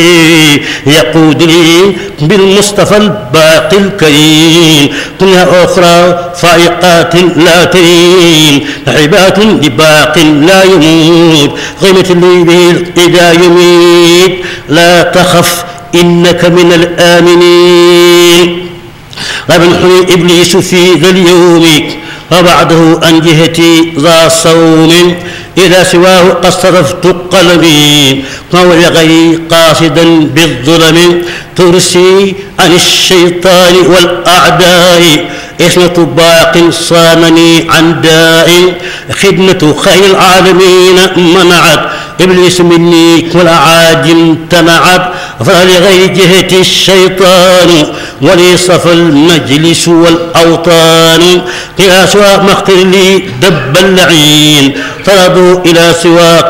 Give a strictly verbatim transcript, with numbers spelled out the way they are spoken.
يقود لي بالمصطفى الباقي الكريم كلها أخرى فائقات لا ترين عبات لباق لا يموت غيمة اللي به إذا يميت لا تخف إنك من الآمنين غاب إبليس في ذا اليوم وبعده عن جهتي ذا صوم إلى سواه قد صرفت قلبي وهو لغيري قاصدا بالظلم ترسي عن الشيطان والأعداء إثنة باق صامني عن داء خدمة خير العالمين منعت إبليس مني والأعاجم تنعت فلغير جهة الشيطان ولي صفى المجلس والأوطان إلى سواء مقتل لي دب اللعين طردوا إلى سواء